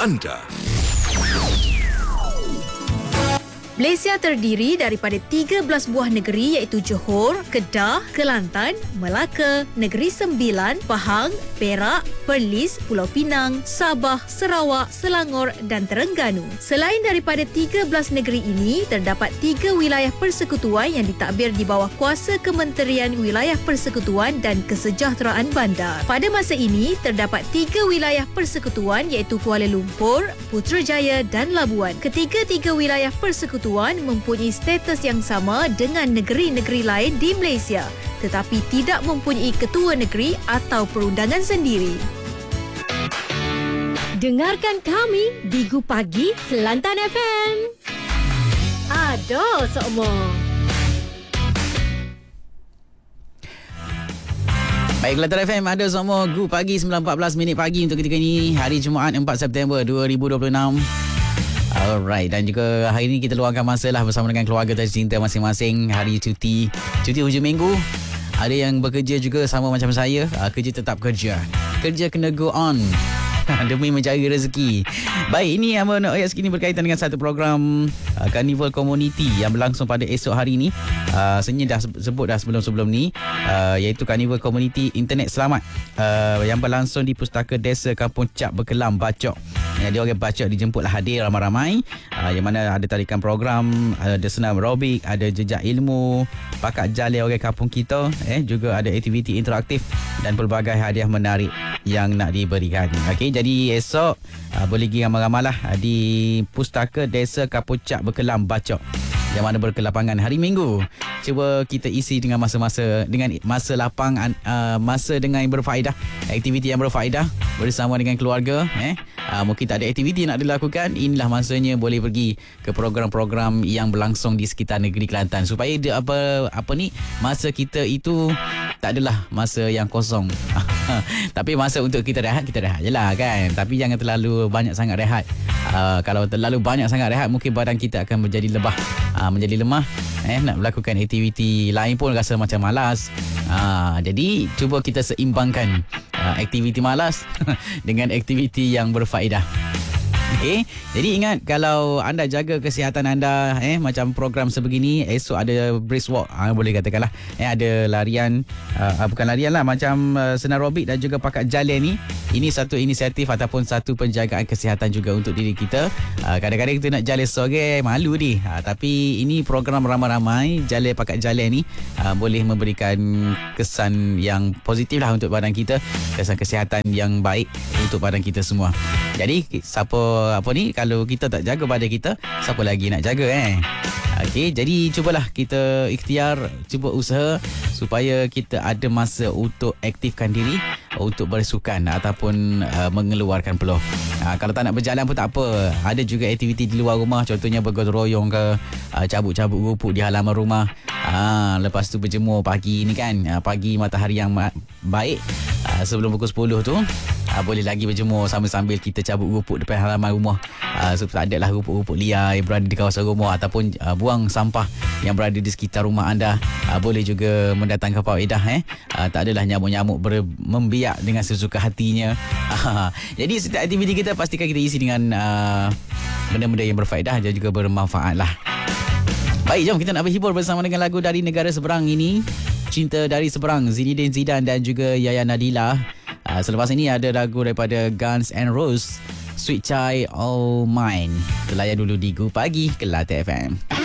anda. Malaysia terdiri daripada 13 buah negeri iaitu Johor, Kedah, Kelantan, Melaka, Negeri Sembilan, Pahang, Perak, Perlis, Pulau Pinang, Sabah, Sarawak, Selangor dan Terengganu. Selain daripada 13 negeri ini, terdapat 3 wilayah persekutuan yang ditadbir di bawah kuasa Kementerian Wilayah Persekutuan dan Kesejahteraan Bandar. Pada masa ini, terdapat 3 wilayah persekutuan iaitu Kuala Lumpur, Putrajaya dan Labuan. Ketiga-tiga wilayah persekutuan mempunyai status yang sama dengan negeri-negeri lain di Malaysia, tetapi tidak mempunyai ketua negeri atau perundangan sendiri. Dengarkan kami di Gu Pagi Kelantan FM. Ada sokmo. Baik, Kelantan FM ada semua Gu Pagi 9.14 minit pagi untuk ketika ini, hari Jumaat 4 September 2026. Alright, dan juga hari ini kita luangkan masa lah bersama dengan keluarga tercinta masing-masing. Hari cuti hujung minggu. Ada yang bekerja juga sama macam saya, kerja tetap kerja kena go on demi mencari rezeki. Baik, ini yang nak ayat sekini berkaitan dengan satu program Carnival Community yang berlangsung pada esok hari ini. Sebenarnya dah sebut dah sebelum ni, iaitu Carnival Community Internet Selamat yang berlangsung di Pustaka Desa Kampung Cap Berkelam, Bacok. Dia orang Bacok dijemputlah hadir ramai-ramai, yang mana ada tarikan program, ada senam aerobik, ada jejak ilmu, pakat jale orang kampung kita, juga ada aktiviti interaktif dan pelbagai hadiah menarik yang nak diberikan. Okey, jadi esok boleh pergi ramai-ramai lah di Pustaka Desa Kampung Cap Berkelam, Bacok, yang mana berkelapangan hari Minggu. Cuba kita isi dengan masa-masa, dengan masa lapang, masa dengan yang berfaedah, aktiviti yang berfaedah bersama dengan keluarga. Mungkin tak ada aktiviti nak dilakukan, inilah masanya boleh pergi ke program-program yang berlangsung di sekitar negeri Kelantan, supaya dia masa kita itu tak adalah masa yang kosong. Tapi masa untuk kita rehat je lah kan. Tapi jangan terlalu banyak sangat rehat. Kalau terlalu banyak sangat rehat, mungkin badan kita akan menjadi lemah. Nak melakukan aktiviti lain pun rasa macam malas. Jadi cuba kita seimbangkan aktiviti malas dengan aktiviti yang berfaedah. Okey, jadi ingat, kalau anda jaga kesihatan anda, macam program sebegini, esok ada brisk walk, boleh katakanlah, ada larian, bukan larian lah, macam senam aerobik dan juga pakat jalan ni. Ini satu inisiatif ataupun satu penjagaan kesihatan juga untuk diri kita. Kadang-kadang kita nak jalan sore, malu ni, tapi ini program ramai-ramai jalan pakat jalan ni, boleh memberikan kesan yang positif lah untuk badan kita, kesan kesihatan yang baik untuk badan kita semua. Jadi kalau kita tak jaga badan kita, siapa lagi nak jaga Okey, jadi cubalah kita ikhtiar, cuba usaha supaya kita ada masa untuk aktifkan diri, untuk bersukan ataupun mengeluarkan peluh. Kalau tak nak berjalan pun tak apa, ada juga aktiviti di luar rumah, contohnya bergotong royong ke, cabut-cabut rumput di halaman rumah. Lepas tu berjemur pagi ni kan, pagi matahari yang baik, sebelum pukul 10 tu, boleh lagi berjemur sambil-sambil kita cabut rumput depan halaman rumah, supaya tak ada lah rumput-rumput liar yang berada di kawasan rumah, ataupun buang sampah yang berada di sekitar rumah anda. Boleh juga mendatangkan faedah. Tak adalah nyamuk-nyamuk membiak dengan sesuka hatinya. Jadi setiap aktiviti kita pastikan kita isi dengan benda-benda yang berfaedah dan juga bermanfaat lah. Baik, jom kita nak berhibur bersama dengan lagu dari negara seberang ini, Cinta dari Seberang, Zinedine Zidane dan juga Yaya Nadila. Selepas ini ada lagu daripada Guns N' Roses, Sweet Child O' Mine. Terlayan dulu di Gu Pagi Kelantan FM.